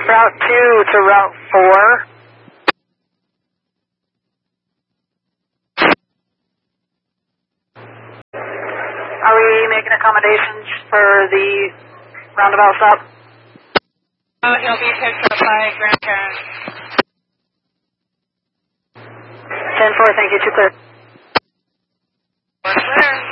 Route 2 to Route 4. Are we making accommodations for the roundabout stop? Oh, he'll be picked up by grandparents. 10-4, thank you, 2 clear. We're clear.